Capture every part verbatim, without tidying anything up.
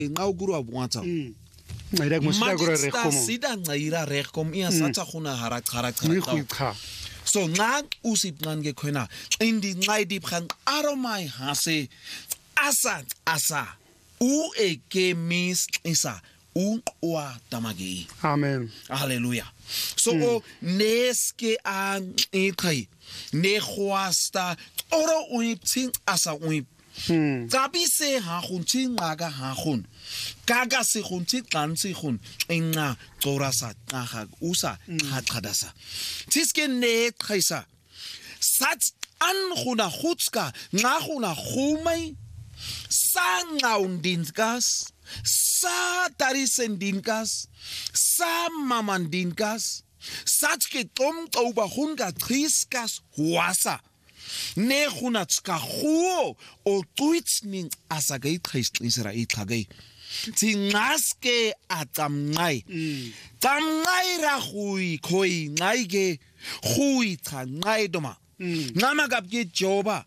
ngawugurwa bwatsa Mayda musida gura Magista rekomo. sida ngaira rekom iya satsa khuna hara khara khara. So nxa usipnqan ke khona indi nxa idiphan aromai hase asa asa u eke mis isa unqwa tamage. Amen. Hallelujah. So mm. neske an ekai ne khwasta oro uipting asa uip Hmm. Gabi se ha khun ting maga ha khun kaga se khun ting kan se khun inga qorasa qaha usa khatadasa tiske ne khaisa sat an khuna khutska nga khuna khumai sa ngaundinkas sa tarisendinkas sa mamandinkas satke tom qoba khunga triskas huasa ne khuna tska khuo o twitsning asagay Christ Israel khagay tingaske atamngai tamngai ra khui khoi ngai ge khui tsangai doma ngama kapke joba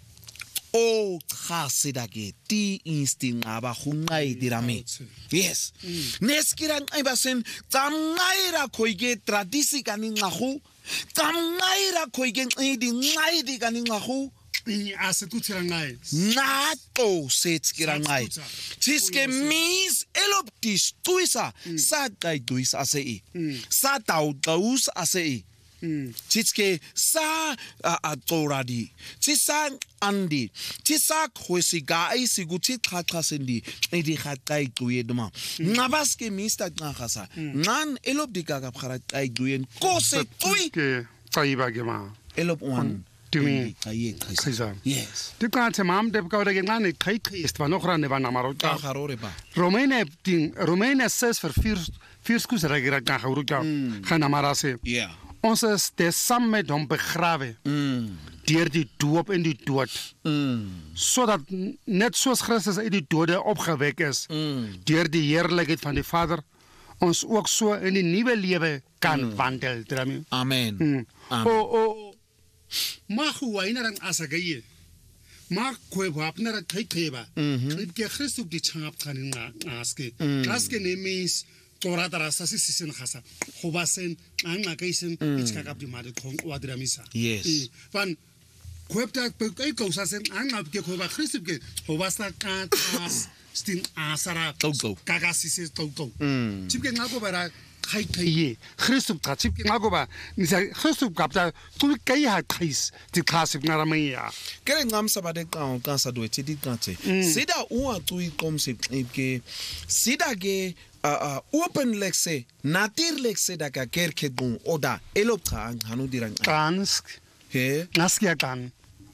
o khasida ke ti instinct aba khungai dirame yes neskiran ibasen tamngai ra khoi ge tradisi kaning ngakhu Tamnaira koigen idi ngaidi kaningahu Ni asetutsira ngai. nato setskira ngai tiske mis eloptis tuisa sa kai tuisa asei sa tau taus asei tiske sa atoradi tisa andi tisa khosigai siguthi xaxa sendi edi khakai tuyeduma ngabaske mister xaxa ngan elopdika ka phara kai tuyen kose tui Ke kaiba gema. elop one Tumi. kai Khisa. yes Di ka tamam de ka de ngane kai kai ist va noch ran va namaro. ka harore ba Romeine ding Romeine ses vir vier vier skus regira ka hauruka. Gaan amarase. yeah Ons is te saam met hom begrawe mm deur die doop en die dood, mm sodat net soos Christus uit die dode opgewek is mm deur die heerlikheid van die Vader, ons ook so in die nuwe lewe kan wandel. Drami. amen Mm. Amen. O o mag hoe inarang asagaye. Mag kwe wapnara kaikeba. Ke Christus die changap tsanin aske. Aske nemis Tora tarasa si sisen khasa khobasen anga kaisen ichka kapdi mare khong wadramisa yes van kwepta kai kausasen anga ke khoba Christus ke khobasta ka tas stin asara Tauto. kagasisi toto mm chipke ngako bara khai khai Christus ta chipke ngako ba nisa Christus kapta tu kai ha khais ti khasip ngaramaya kere ngamsa bade ka ka sa do tidi kante sida uwa tu ikomse ke sida ge Uh, open lexe natir lexe da ka kerke gun oda elopta hanu dirang kansk he naskia kan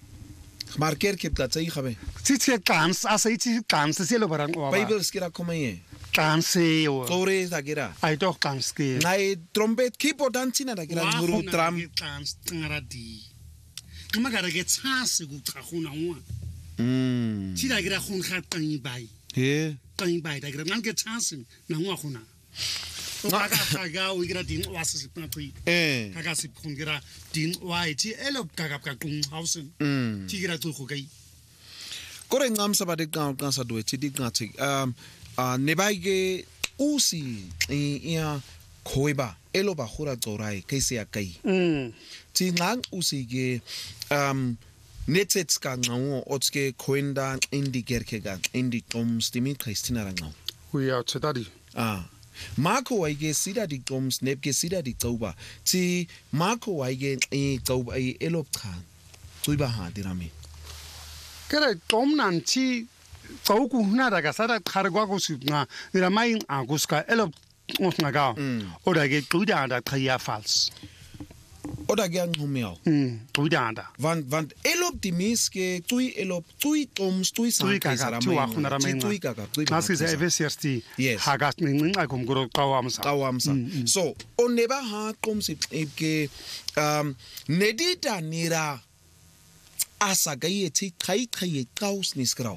mar kerke ta tsai khabe chitse kans asai chi kans se lo barang wa bible skira komaye kanse yo tore da gira ai doch kanske nai trompet keyboard dancina da gira nguru tram kans tangradi magara ge tsase ku khuna wa mm chi da gira khun khat tang bai he tang bai da gira nang ge tsase na wa khuna o ka ka ga o gira din wa se pa pui eh ka ga se khun gira din wa chi elop ka ga ka kung hausen mm chi gira tu khu gai kore ngamsa bade ka ka sa do tidi kante um a nebaige usi ia khoiba eloba khura tsorai kaise ya kai mm ti ngang usi ge um Netets ka ngawo otske koenda indi gerke ga indi toms timi Christina rangau we are tadadi ah Marco waige sida di toms nepke sida di tauba ti Marco waige e tauba e elopka tuiba ha dirami kare tom nan chi tau ku na da ga sa da khargwa ko su nga ira mai aguska elop ons nga ga o da ge tu da da khaya fals oda gang humeo mm tu da da want want elop di miske tui elop tui toms tui sa tu ka ga tu wa khuna ra mai tui ka ga tui Nas is evsrst Yes. hagas ning ai kum gro kawamsa Kawamsa. So, on never ha comes ke um nedita nira asa gaye ti kai kai kaus niskrau.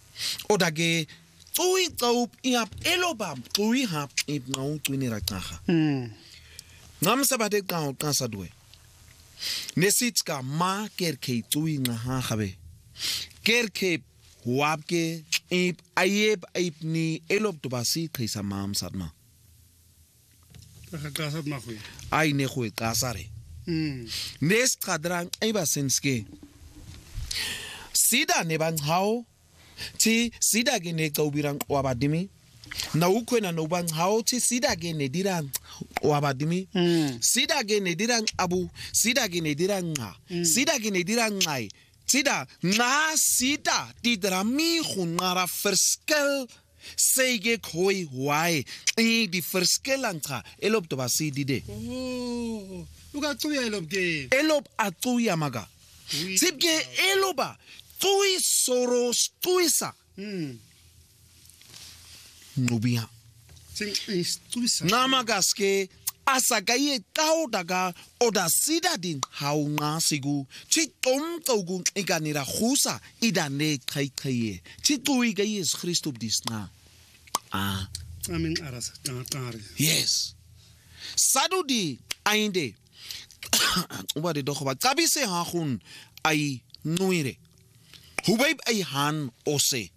Odage tui taup iap elobam tui hap ip ngau tui nira kaha. mm Ngam sabate kau kansa due. Nesitska ma kerke tui nga ha khabe. Kerke wapke ip ayep ip ni elop to basi khisa mam satma ga ka sa ma go ai ne go ka sare mm nes qadrang eba senske sida ne bang hao ti sida ke ne qobirang wa badimi na ukwena no bang hao ti sida ke ne dirang wa badimi sida ke ne dirang abu sida ke ne dirang nga sida ke ne dirang ngai sida na sida di drami khunara verskil sege khoi why e di verskilanga elop to basi dide oh uga tsuya elop ke elop atuya maga sibke eloba tui soros tuisa mm nubia sing is tuisa namagaske asakaye tao daga oda sida din haunga sigu chi tom togu ikanira khusa idane khai khai chi tui ga yes Christus disna ah amen arasa tare yes sadudi ainde uba de dogo ba kabise ha khun ai nuire hubaib ai han ose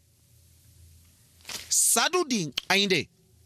sadudi ainde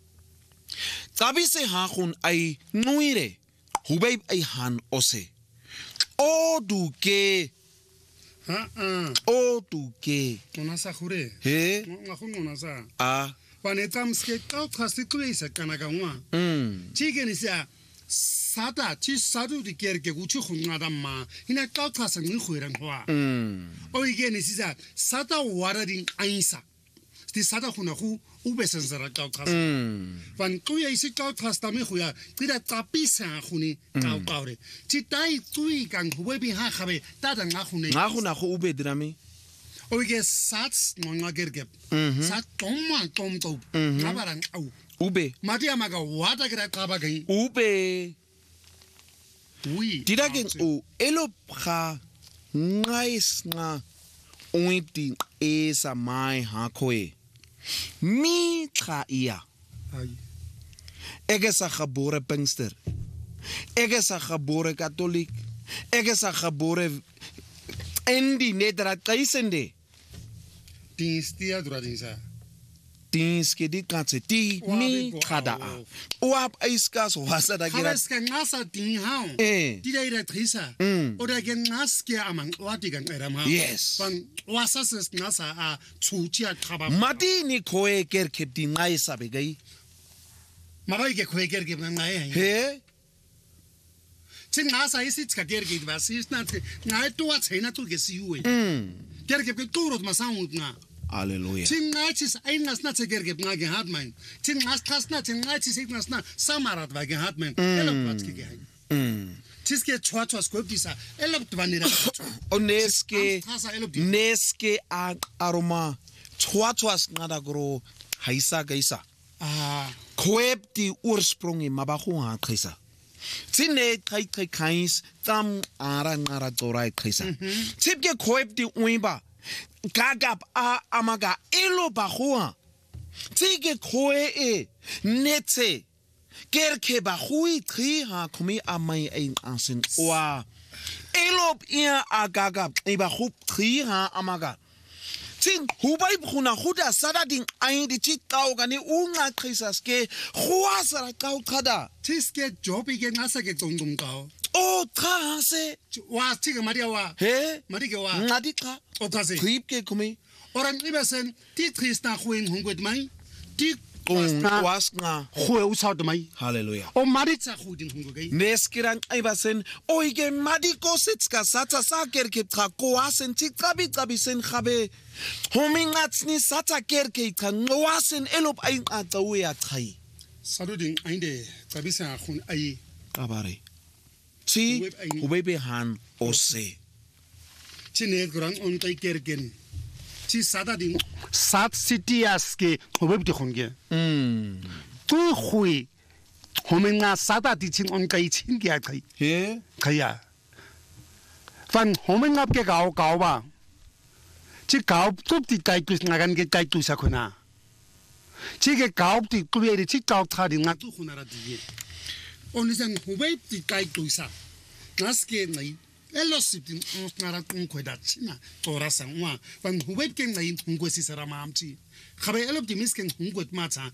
kabise ha khun ai nuire hubaib ai han ose o duke ha ah o duke ona sa khure he nga khun ona sa ah panetam ske ka khasti kuisa kana ka ngwa mm chigeni sa sada chi sadu di kerke guchu khunga da ma ina ka khasa ngi khuirang hwa mm o igeni sa sada waradin ainsa sti sada khuna khu ubesen zara ka khasa mm van kuya isi ka khasta me khuya tira tapisa khuni ka kaure chi tai tui kang huwe bi ha khabe ta da nga khune nga khuna go ube drami o ige sats nga gerge sat tomma tom to ngabarang au ube mati amaga wata kira kaba gai ube ui Diragen o elo ga ngais nga ointi esa mai ha koe mi tra ia ai ek is 'n gebore Pinkster ek is 'n gebore Katoliek ek is 'n gebore in die nederigheid Dinstia duradinsa Dinske di katse ti mi kada oap aiskas wasa da gira Kalaska ngasa ding hao eh Dida ira trisa Mm. Oda gen ngaske amang wati gan eram hao Yes. Van wasa ses ngasa a chuchia kaba mati ni koe ker kepti ngai sabe gai Mabai ke kwe ger ge ngai hai he Chin ngasa isi chka ger ge ba sis na ngai tua chena tu ge siwe mm Ger ge ke turot masang nga hallelujah Chin ngachis eingas na tseger ge nga ge hat mein Chin ngas khasna chin ngachis eingas na samarat va ge hat mein elop watski ge hai mm Tiske chwa chwa skop disa elop tvanira oneske Tasa elop di neske a aroma chwa chwa ngada gro haisa gaisa Ah koepti ursprungi mabago ha khisa tsine khai khai khais tam ara ngara torai khisa tsipke koepti uiba gagap a amaga elo bagoa tsike koe e netse kerke bagui tri ha komi amai ein asen wa elop ia agagap e bagop tri ha amaga Tin hubai khuna khuda sada ding ai di chitao gani unga khisaske khuasa kau khada Tiske jobi ge ngasa ge tongdom kao o khase Wa tiga maria wa he Maria ge wa ngadi kha O kase khip ke kumi Oran ibesen ti trista khueng hungwet mai Ti kung was nga khue usad mai hallelujah O maritsa khudin hungwet neskirang aibasen oige madiko sitska satsa saker ke tra koasen tikabi kabisen khabe homingatsni satsa kerke kangwasen elop ain atawya thai Saluding ainde tabisa khun ai kabare si hubebe han ose Chine grang on kai kergen Chi sada ding Sat sitias ke hubeb di khunge mm Tu khui homenga sada di chin on kai chin ge kai he Kaya Van homenga ke gao gao ba Chi gao tup di kai kus ngagan ge kai tu sa khuna Chi ge gao di kuwe ri chi gao tha di ngak tu khuna ra di On isang hubeb di kai tu sa Naske ngai elo sipti ngara ngkweda china tora sangwa bang huwet ke ngai ngwe sisara mamchi khabe elo optimis ke ngwet matsa